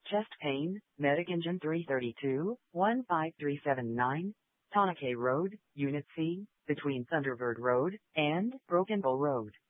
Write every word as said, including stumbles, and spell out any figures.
Chest pain, Medic Engine three thirty-two, one five three seven nine, Tanake Road, Unit C, between Thunderbird Road and Broken Bow Road.